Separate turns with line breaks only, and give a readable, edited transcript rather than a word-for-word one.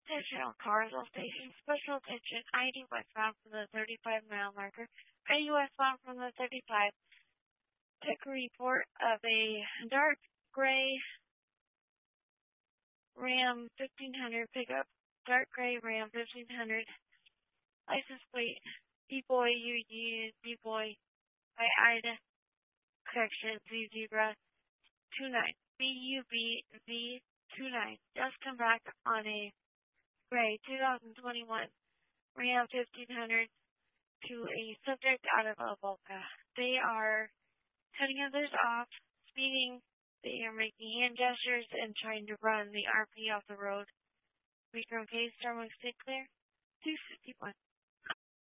Attention on Carswell Station. Special attention. ID westbound from the 35-mile marker. ID westbound from the 35. Took a report of a dark gray Ram 1500 pickup. Dark gray Ram 1500. License plate B-Boy UU B-Boy by Ida. Correction Z Zebra 29. BUBZ 29. Just come back on a gray 2021 Ram 1500 to a subject out of Avoca. They are cutting others off, speeding. They are making hand gestures and trying to run the RP off the road. We from Case Starbucks Stay Clear 251.